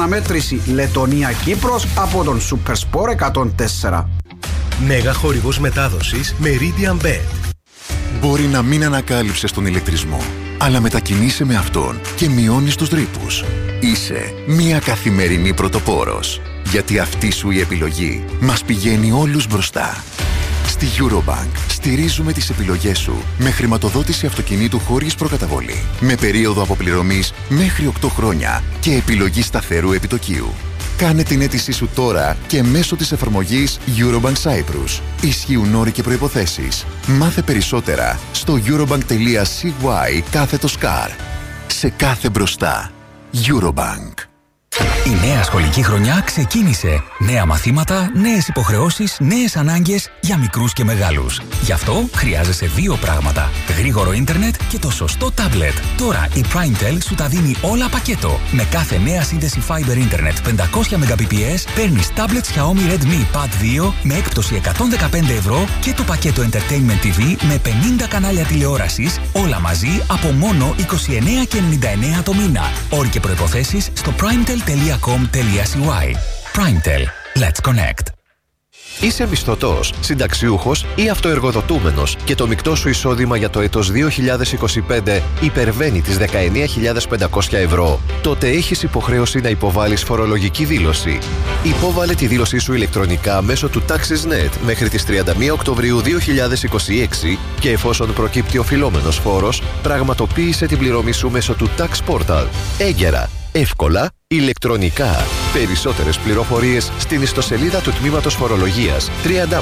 Αναμέτρηση Λετωνία-Κύπρος από τον Supersport 104. Μέγα χορηγός μετάδοσης Meridian Bet. Μπορεί να μην ανακάλυψες τον ηλεκτρισμό, αλλά μετακινείσαι με αυτόν και μειώνεις τους ρήπους. Είσαι μια καθημερινή πρωτοπόρος, γιατί αυτή σου η επιλογή μας πηγαίνει όλους μπροστά. Στη Eurobank στηρίζουμε τις επιλογές σου με χρηματοδότηση αυτοκινήτου χωρίς προκαταβολή, με περίοδο αποπληρωμής μέχρι 8 χρόνια και επιλογή σταθερού επιτοκίου. Κάνε την αίτησή σου τώρα και μέσω της εφαρμογής Eurobank Cyprus. Ισχύουν όροι και προϋποθέσεις. Μάθε περισσότερα στο eurobank.cy/car. Σε κάθε μπροστά. Eurobank. Η νέα σχολική χρονιά ξεκίνησε. Νέα μαθήματα, νέες υποχρεώσεις, νέες ανάγκες για μικρούς και μεγάλους. Γι' αυτό χρειάζεσαι δύο πράγματα. Γρήγορο ίντερνετ και το σωστό τάμπλετ. Τώρα η PrimeTel σου τα δίνει όλα πακέτο. Με κάθε νέα σύνδεση Fiber Internet 500 Mbps παίρνεις τάμπλετ Xiaomi Redmi Pad 2 με έκπτωση 115 ευρώ και το πακέτο Entertainment TV με 50 κανάλια τηλεόρασης, όλα μαζί από μόνο 29,99 το μήνα. Όροι και προϋποθέσεις στο primetel.com.cy. PrimeTel. Let's connect. Είσαι μισθωτός, συνταξιούχος ή αυτοεργοδοτούμενος και το μεικτό σου εισόδημα για το έτος 2025 υπερβαίνει τις 19.500 ευρώ. Τότε έχεις υποχρέωση να υποβάλεις φορολογική δήλωση. Υπόβαλε τη δήλωσή σου ηλεκτρονικά μέσω του TaxisNet μέχρι τις 31 Οκτωβρίου 2026 και εφόσον προκύπτει οφειλόμενος φόρος, πραγματοποίησε την πληρωμή σου μέσω του Tax Portal. Έγκαιρα, εύκολα, ηλεκτρονικά. Περισσότερες πληροφορίες στην ιστοσελίδα του Τμήματος Φορολογίας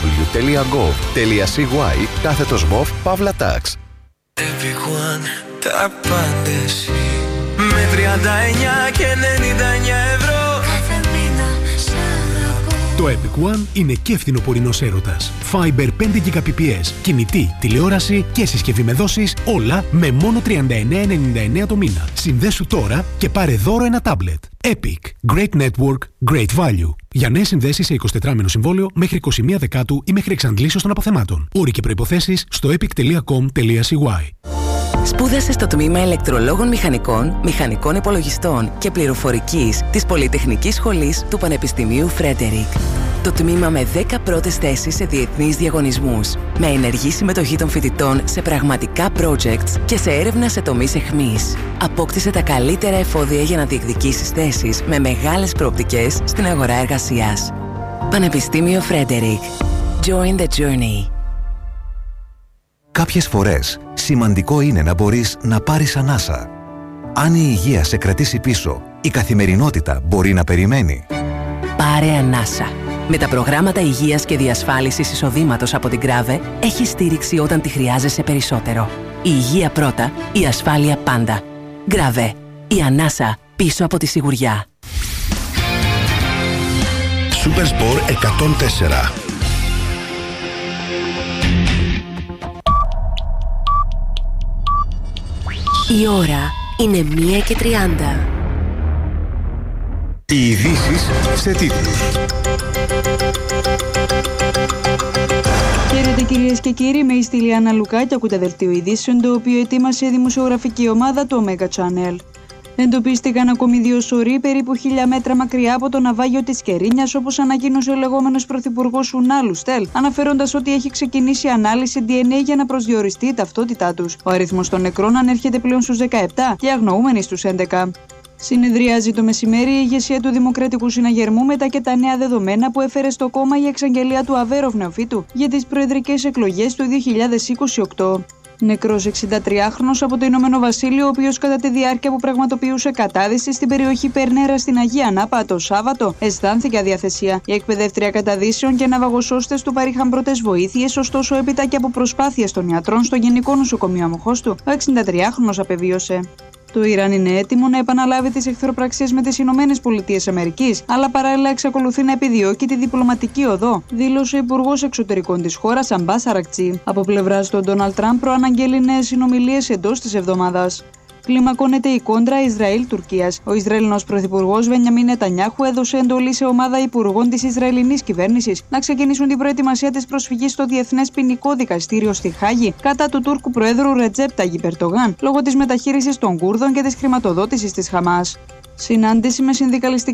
www.gov.cy/mov/tax. Τα πάντες με 39 και 99 ευρώ. Το Epic One είναι και φθινοπορεινός έρωτας. Fiber 5 Gbps, κινητή, τηλεόραση και συσκευή με δόσεις, όλα με μόνο 39,99 το μήνα. Συνδέσου τώρα και πάρε δώρο ένα τάμπλετ. Epic. Great network, great value. Για νέες συνδέσεις σε 24μηνο συμβόλαιο μέχρι 21 Δεκάτου ή μέχρι εξαντλήσεως των αποθεμάτων. Όροι και προϋποθέσεις στο epic.com.cy. Σπούδασε στο τμήμα ηλεκτρολόγων μηχανικών, μηχανικών υπολογιστών και πληροφορικής της Πολυτεχνικής Σχολής του Πανεπιστημίου Φρέντερικ. Το τμήμα με 10 πρώτες θέσεις σε διεθνείς διαγωνισμούς, με ενεργή συμμετοχή των φοιτητών σε πραγματικά projects και σε έρευνα σε τομείς αιχμής. Απόκτησε τα καλύτερα εφόδια για να διεκδικήσεις θέσεις με μεγάλες προοπτικές στην αγορά εργασίας. Πανεπιστήμιο Φρέντερικ. Join the journey. Κάποιες φορές, σημαντικό είναι να μπορείς να πάρεις ανάσα. Αν η υγεία σε κρατήσει πίσω, η καθημερινότητα μπορεί να περιμένει. Πάρε ανάσα. Με τα προγράμματα υγείας και διασφάλισης εισοδήματος από την Grave, έχει στήριξη όταν τη χρειάζεσαι περισσότερο. Η υγεία πρώτα, η ασφάλεια πάντα. Grave. Η ανάσα πίσω από τη σιγουριά. Supersport 104. Η ώρα είναι 1:30. Οι ειδήσεις σε τίτλους. Χαίρετε κυρίες και κύριοι, είμαι η Στυλιάνα Λουκά και ακούτε δελτίο ειδήσεων, το οποίο ετοίμασε η δημοσιογραφική ομάδα του Omega Channel. Εντοπίστηκαν ακόμη 2 σωροί περίπου 1.000 μέτρα μακριά από το ναυάγιο της Κερίνιας, όπως ανακοίνωσε ο λεγόμενος πρωθυπουργός Ουνάλου Στέλ, αναφέροντας ότι έχει ξεκινήσει ανάλυση DNA για να προσδιοριστεί η ταυτότητά τους. Ο αριθμός των νεκρών ανέρχεται πλέον στους 17 και αγνοούμενοι στους 11. Συνεδριάζει το μεσημέρι η ηγεσία του Δημοκρατικού Συναγερμού μετά και τα νέα δεδομένα που έφερε στο κόμμα η εξαγγελία του Αβέροφ Νεοφύτου για τις προεδρικές εκλογές του 2028. Νεκρός 63χρονος από το Ηνωμένο Βασίλειο, ο οποίος κατά τη διάρκεια που πραγματοποιούσε κατάδυση στην περιοχή Περνέρα στην Αγία Ανάπα το Σάββατο, αισθάνθηκε αδιαθεσία. Η εκπαιδεύτρια καταδύσεων και ναυαγοσώστες του παρήχαν πρώτες βοήθειες, ωστόσο έπειτα και από προσπάθειες των ιατρών στο Γενικό Νοσοκομείο Αμοχώστου, ο 63χρονος απεβίωσε. Το Ιράν είναι έτοιμο να επαναλάβει τις εχθροπραξίες με τις ΗΠΑ, αλλά παράλληλα εξακολουθεί να επιδιώκει τη διπλωματική οδό, δήλωσε ο Υπουργός Εξωτερικών της χώρας Αμπάς Αρακτσί. Από πλευράς του, Ντόναλντ Τραμπ προαναγγέλει νέες συνομιλίες εντός της εβδομάδας. Κλιμακώνεται η κόντρα Ισραήλ-Τουρκίας. Ο Ισραηλινός Πρωθυπουργός Μπενιαμίν Νετανιάχου έδωσε εντολή σε ομάδα υπουργών της Ισραηλινής κυβέρνησης να ξεκινήσουν την προετοιμασία της προσφυγής στο Διεθνές Ποινικό Δικαστήριο στη Χάγη κατά του Τούρκου Προέδρου Ρετζέπ Ταγιπ Ερντογάν λόγω της μεταχείρισης των Κούρδων και της χρηματοδότησης της Χαμάς. Συνάντηση με συνδικαλιστική